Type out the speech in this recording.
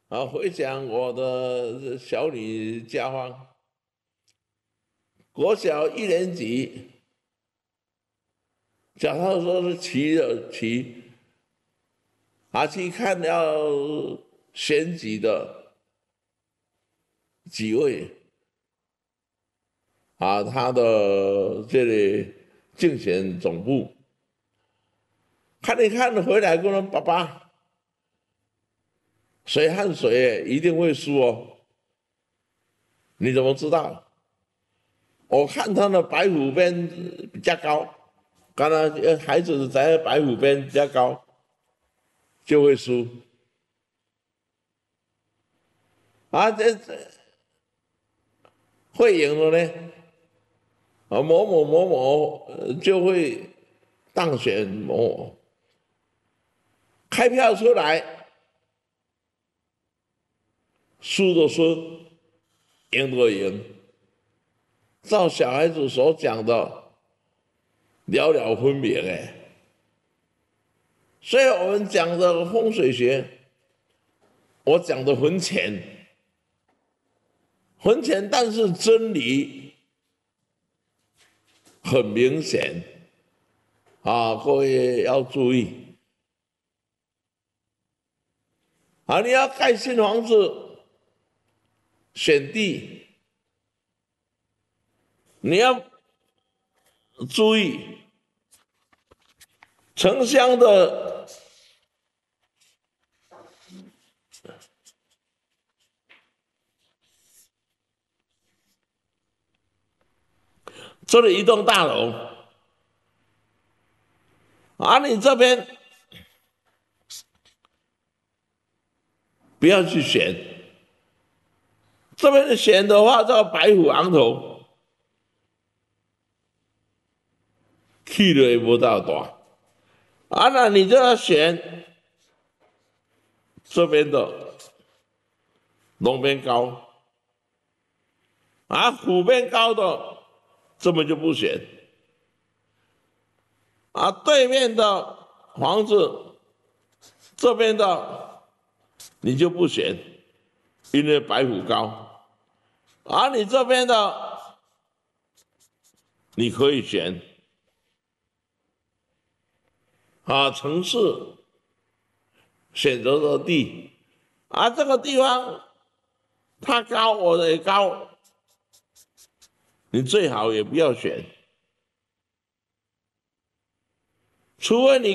回想我的小女家芳，国小1年级，脚踏车是骑，去看要选举的几位他的这里竞选总部，看一看回来跟我爸爸，谁和谁一定会输哦？你怎么知道？我看他的白虎边比较高，刚才孩子在白虎边比较高，就会输这会赢了呢？某某就会当选某某，开票出来，输的输，赢的赢。照小孩子所讲的，了了分明哎。所以我们讲的风水学，我讲的很浅，很浅，但是真理很明显各位要注意你要盖新房子，选地，你要注意城乡的这里一栋大楼你这边不要去选，这边选的话叫白虎昂头，气力不到大那你就要选这边的龙边高虎边高的，这边就不选对面的房子这边的你就不选，因为白虎高你这边的你可以选城市选择的地这个地方它高我也高，你最好也不要选，除非你